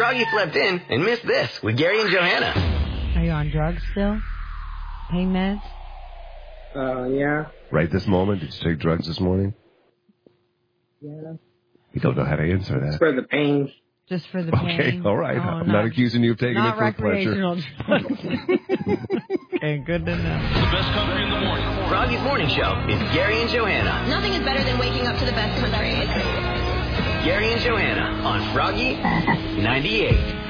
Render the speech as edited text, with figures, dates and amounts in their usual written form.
Froggy slept in and missed this with Gary and Johanna. Are you on drugs still? Pain meds? Yeah. Right this moment? Did you take drugs this morning? Yeah. You don't know how to answer that. It's for the pain. Just for the pain? Okay, all right. Oh, I'm not accusing you of taking it for pleasure. Not recreational drugs. Okay, good to know. The best country in the morning. Froggy's Morning Show is Gary and Johanna. Nothing is better than waking up to the best country. Gary and Johanna on Froggy 98.